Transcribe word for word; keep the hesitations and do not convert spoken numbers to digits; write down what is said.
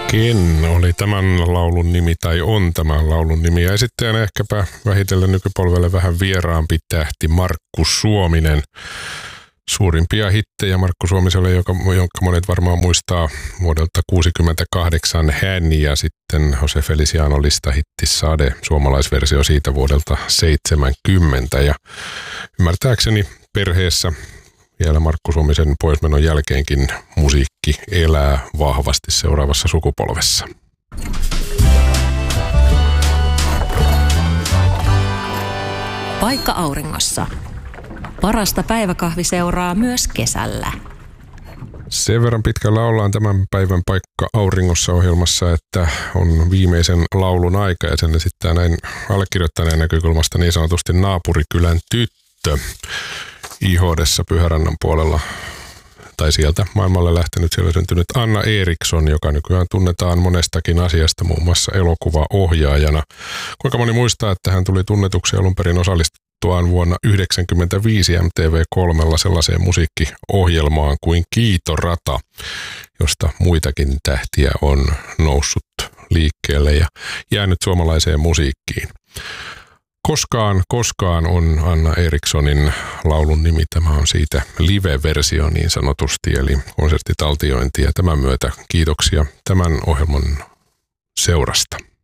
Ken oli tämän laulun nimi tai on tämän laulun nimi. Ja esittäjänä ehkäpä vähitellen nykypolvelle vähän vieraampi tähti Markku Suominen. Suurimpia hittejä Markku Suomiselle, joka, jonka monet varmaan muistaa vuodelta kuusikymmentäkahdeksan Hän ja sitten Jose Feliciano listahitti Sade, suomalaisversio siitä vuodelta seitsemänkymmentä. Ja ymmärtääkseni perheessä vielä Markku Suomisen poismenon jälkeenkin musiikki elää vahvasti seuraavassa sukupolvessa. Paikka auringossa. Parasta päiväkahviseuraa myös kesällä. Sen verran pitkällä ollaan tämän päivän Paikka auringossa -ohjelmassa, että on viimeisen laulun aika ja sen esittää näin allekirjoittaneen näkökulmasta niin sanotusti naapurikylän tyttö. Ihodessa Pyhärannan puolella, tai sieltä maailmalle lähtenyt, siellä syntynyt Anna Eriksson, joka nykyään tunnetaan monestakin asiasta, muun muassa elokuvaohjaajana. Kuinka moni muistaa, että hän tuli tunnetuksi alun perin osallistuttuaan vuonna yhdeksänkymmentäviisi M T V kolmella sellaiseen musiikkiohjelmaan kuin Kiitorata, josta muitakin tähtiä on noussut liikkeelle ja jäänyt suomalaiseen musiikkiin. Koskaan, koskaan on Anna Erikssonin laulun nimi. Tämä on siitä live-versio niin sanotusti, eli konserttitaltiointi. Ja tämän myötä kiitoksia tämän ohjelman seurasta.